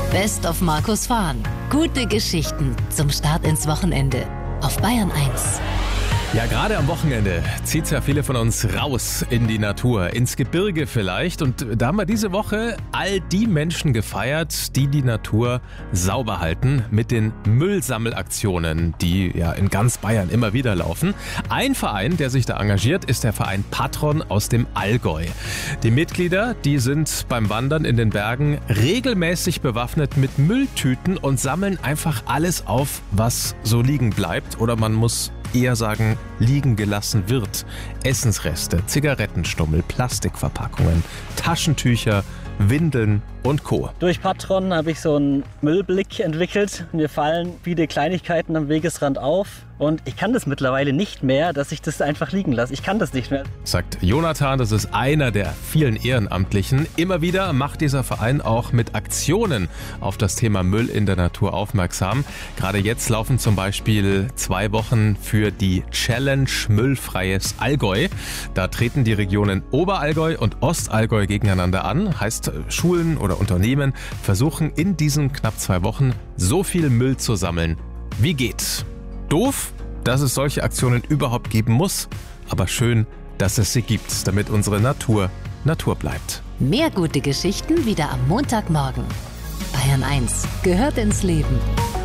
Best of Markus Fahn. Gute Geschichten zum Start ins Wochenende auf Bayern 1. Ja, gerade am Wochenende zieht's ja viele von uns raus in die Natur, ins Gebirge vielleicht. Und da haben wir diese Woche all die Menschen gefeiert, die die Natur sauber halten mit den Müllsammelaktionen, die ja in ganz Bayern immer wieder laufen. Ein Verein, der sich da engagiert, ist der Verein Patron aus dem Allgäu. Die Mitglieder, die sind beim Wandern in den Bergen regelmäßig bewaffnet mit Mülltüten und sammeln einfach alles auf, was so liegen bleibt. Oder man muss eher sagen, liegen gelassen wird. Essensreste, Zigarettenstummel, Plastikverpackungen, Taschentücher, Windeln und Co. Durch Patron habe ich so einen Müllblick entwickelt. Mir fallen viele Kleinigkeiten am Wegesrand auf. Und ich kann das mittlerweile nicht mehr, dass ich das einfach liegen lasse. Ich kann das nicht mehr. Sagt Jonathan, das ist einer der vielen Ehrenamtlichen. Immer wieder macht dieser Verein auch mit Aktionen auf das Thema Müll in der Natur aufmerksam. Gerade jetzt laufen zum Beispiel 2 Wochen für die Challenge Müllfreies Allgäu. Da treten die Regionen Oberallgäu und Ostallgäu gegeneinander an. Heißt, Schulen oder Unternehmen versuchen in diesen knapp 2 Wochen so viel Müll zu sammeln, wie geht. Doof, dass es solche Aktionen überhaupt geben muss, aber schön, dass es sie gibt, damit unsere Natur Natur bleibt. Mehr gute Geschichten wieder am Montagmorgen. Bayern 1 gehört ins Leben.